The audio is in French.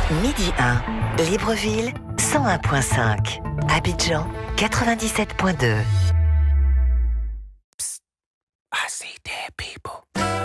Midi 1, Libreville, 101.5. Abidjan, 97.2. I see dead people.